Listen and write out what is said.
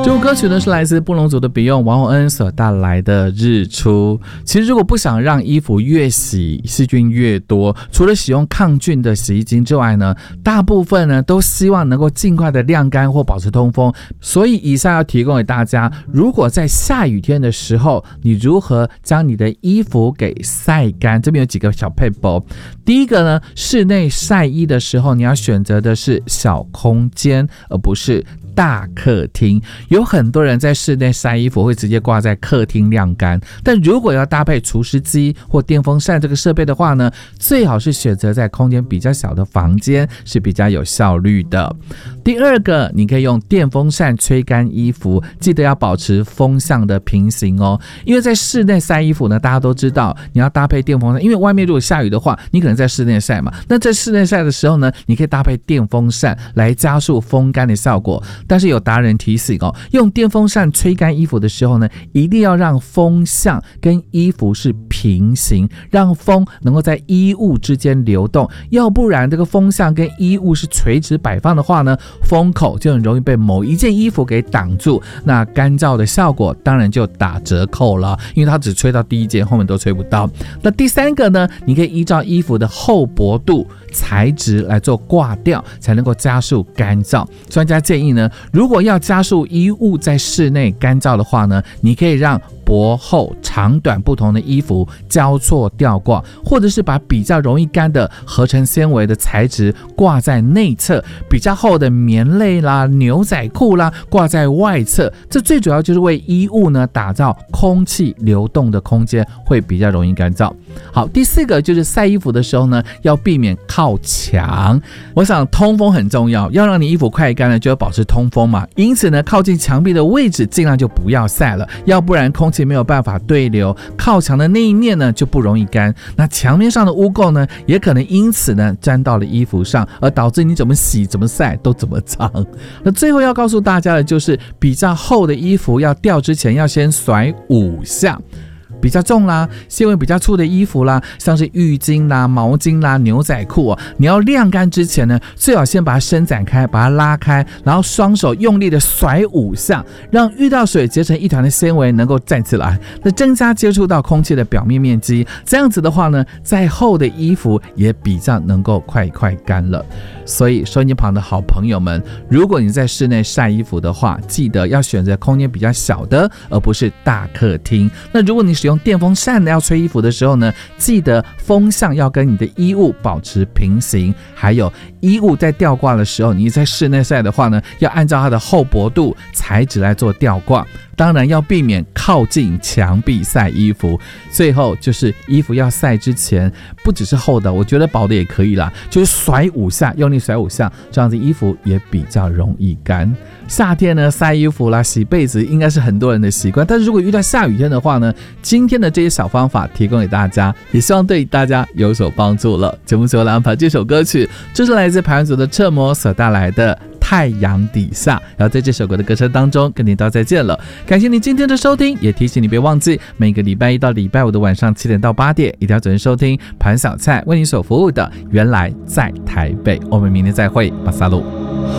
这首歌曲呢是来自布农族的笔用王洪恩所带来的日出。其实如果不想让衣服越洗细菌越多，除了使用抗菌的洗衣精之外呢，大部分呢都希望能够尽快的晾干或保持通风。所以以下要提供给大家，如果在下雨天的时候，你如何将你的衣服给晒干。这边有几个小撇步。第一个呢，室内晒衣的时候，你要选择的是小空间，而不是大客厅。有很多人在室内晒衣服会直接挂在客厅晾干，但如果要搭配除湿机或电风扇这个设备的话呢，最好是选择在空间比较小的房间，是比较有效率的。第二个，你可以用电风扇吹干衣服，记得要保持风向的平行哦。因为在室内晒衣服呢，大家都知道你要搭配电风扇，因为外面如果下雨的话，你可能在室内晒嘛，那在室内晒的时候呢，你可以搭配电风扇来加速风干的效果。但是有达人提醒哦，用电风扇吹干衣服的时候呢，一定要让风向跟衣服是平行，让风能够在衣物之间流动，要不然这个风向跟衣物是垂直摆放的话呢，风口就很容易被某一件衣服给挡住，那干燥的效果当然就打折扣了，因为它只吹到第一件，后面都吹不到。那第三个呢，你可以依照衣服的厚薄度、材质来做挂吊，才能够加速干燥。专家建议呢，如果要加速衣物在室内干燥的话呢，你可以让薄厚长短不同的衣服交错吊挂，或者是把比较容易干的合成纤维的材质挂在内侧，比较厚的棉类啦、牛仔裤啦挂在外侧。这最主要就是为衣物呢打造空气流动的空间，会比较容易干燥。好，第四个就是晒衣服的时候呢，要避免靠墙。我想通风很重要，要让你衣服快干呢，就要保持通风嘛。因此呢，靠近墙壁的位置尽量就不要晒了，要不然空气没有办法对流，靠墙的那一面呢就不容易干。那墙面上的污垢呢，也可能因此呢沾到了衣服上，而导致你怎么洗怎么晒都怎么脏。那最后要告诉大家的就是，比较厚的衣服要吊之前要先甩5下。比较重啦，纤维比较粗的衣服啦，像是浴巾啦、毛巾啦、牛仔裤哦，你要晾干之前呢，最好先把它伸展开，把它拉开，然后双手用力的甩5下，让遇到水结成一团的纤维能够站起来，那增加接触到空气的表面面积。这样子的话呢，再厚的衣服也比较能够快干了。所以收音机旁的好朋友们，如果你在室内晒衣服的话，记得要选择空间比较小的，而不是大客厅。那如果你使用电风扇要吹衣服的时候呢，记得风向要跟你的衣物保持平行，还有衣物在吊挂的时候，你在室内晒的话呢，要按照它的厚薄度、材质来做吊挂。当然要避免靠近墙壁晒衣服。最后就是衣服要晒之前，不只是厚的，我觉得薄的也可以啦，就是甩5下，用力甩5下，这样子衣服也比较容易干。夏天呢，晒衣服啦、洗被子应该是很多人的习惯，但是如果遇到下雨天的话呢，今天的这些小方法提供给大家，也希望对大家有所帮助了。节目最后来安排这首歌曲，这是来自排湾族的彻摩所带来的太阳底下，然后在这首歌的歌声当中跟你道再见了。感谢你今天的收听，也提醒你别忘记每个礼拜一到礼拜五的晚上7点到8点，一定要准时收听盘小菜为你所服务的原来在台北。我们明天再会，马萨路。